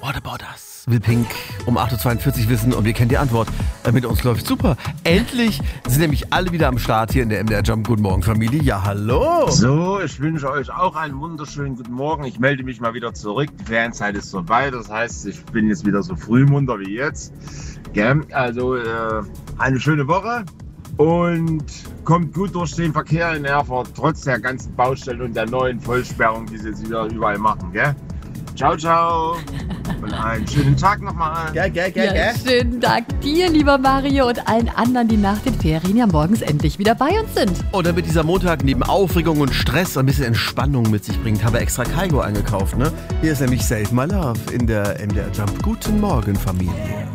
What about us? Will Pink um 8.42 Uhr wissen und wir kennen die Antwort. Mit uns läuft super. Endlich sind nämlich alle wieder am Start hier in der MDR Jump. Guten Morgen, Familie. Ja, hallo. So, ich wünsche euch auch einen wunderschönen guten Morgen. Ich melde mich mal wieder zurück. Die Ferienzeit ist vorbei. Das heißt, ich bin jetzt wieder so frühmunter wie jetzt. Gell? Also, eine schöne Woche. Und kommt gut durch den Verkehr in Erfurt, trotz der ganzen Baustellen und der neuen Vollsperrung, die sie jetzt wieder überall machen. Gell? Ciao, ciao. Und einen schönen Tag nochmal. Schönen Tag dir, lieber Mario, und allen anderen, die nach den Ferien ja morgens endlich wieder bei uns sind. Und damit dieser Montag neben Aufregung und Stress ein bisschen Entspannung mit sich bringt, haben wir extra Kaigo eingekauft. Ne? Hier ist nämlich Save My Love in der MDR Jump. Guten Morgen, Familie.